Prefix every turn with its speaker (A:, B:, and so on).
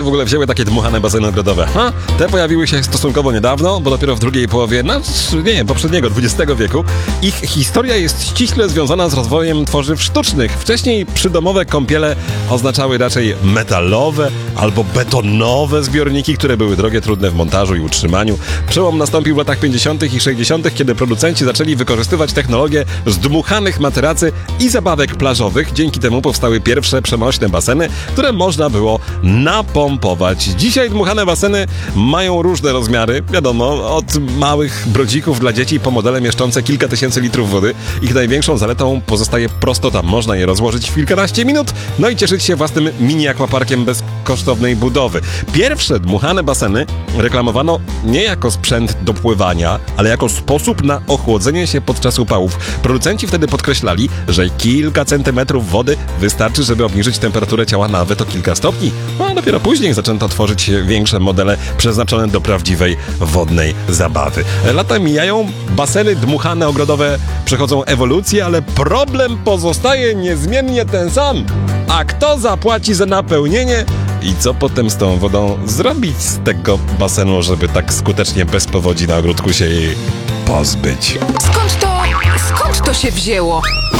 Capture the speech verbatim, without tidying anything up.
A: w ogóle wzięły takie dmuchane baseny ogrodowe? Ha? Te pojawiły się stosunkowo niedawno, bo dopiero w drugiej połowie, no nie wiem, poprzedniego, dwudziestego wieku. Ich historia jest ściśle związana z rozwojem tworzyw sztucznych. Wcześniej przydomowe kąpiele oznaczały raczej metalowe albo betonowe zbiorniki, które były drogie, trudne w montażu i utrzymaniu. Przełom nastąpił w latach pięćdziesiątych i sześćdziesiątych, kiedy producenci zaczęli wykorzystywać technologię zdmuchanych materacy i zabawek plażowych. Dzięki temu powstały pierwsze przenośne baseny, które można było napompować. Dzisiaj dmuchane baseny mają różne rozmiary, wiadomo, od małych brodzików dla dzieci po modele mieszczące kilka tysięcy litrów wody. Ich największą zaletą pozostaje prostota. Można je rozłożyć w kilkanaście minut, no i cieszyć się własnym mini-akwaparkiem bez kosztownej budowy. Pierwsze dmuchane baseny reklamowano nie jako sprzęt do pływania, ale jako sposób na ochłodzenie się podczas upałów. Producenci wtedy podkreślali, że kilka centymetrów wody wystarczy, żeby obniżyć temperaturę ciała nawet o kilka stopni. No a dopiero później zaczęto tworzyć większe modele przeznaczone do prawdziwej wodnej zabawy. Lata mijają, baseny dmuchane ogrodowe przechodzą ewolucję, ale problem pozostaje niezmiennie ten sam. A kto zapłaci za napełnienie? I co potem z tą wodą zrobić z tego basenu, żeby tak skutecznie bez powodzi na ogródku się jej pozbyć?
B: Skąd to, skąd to się wzięło?